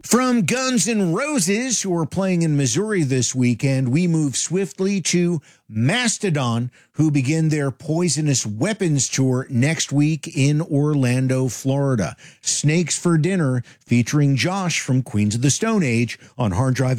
From Guns N' Roses, who are playing in Missouri this weekend, we move swiftly to Mastodon, who begin their Poisonous Weapons tour next week in Orlando, Florida. Snakes for Dinner, featuring Josh from Queens of the Stone Age on Hard Drive